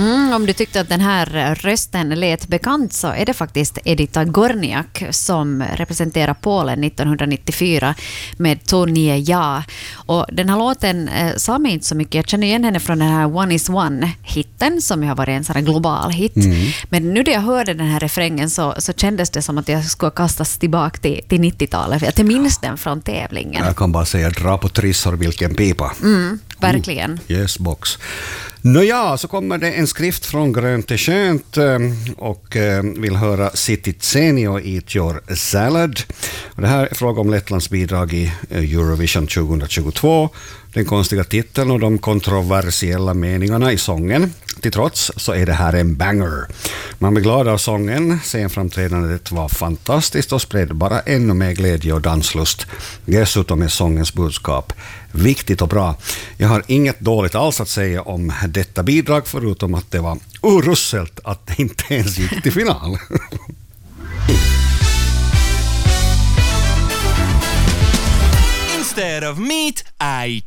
Om du tyckte att den här rösten lät bekant så är det faktiskt Edita Gorniak som representerar Polen 1994 med Tonie Ja. Och den här låten sa mig inte så mycket. Jag känner igen henne från den här One is One-hitten som har varit en sån här global hit. Men nu när jag hörde den här refrängen så kändes det som att jag skulle kastas tillbaka till 90-talet. För jag minns den från tävlingen. Jag kan bara säga, dra på trissor vilken pipa. Verkligen. Yes, box. Nåja, så kommer det en skrift från Grönt är skönt och vill höra Cititsenio Eat Your Salad. Och det här är fråga om Lettlands bidrag i Eurovision 2022. Den konstiga titeln och de kontroversiella meningarna i sången. Till trots så är det här en banger. Man blir glad av sången, scenframträdandet var fantastiskt och spred bara ännu mer glädje och danslust. Dessutom är sångens budskap viktigt och bra. Jag har inget dåligt alls att säga om detta bidrag förutom att det var urusselt att det inte ens gick till final. Instead of meat, I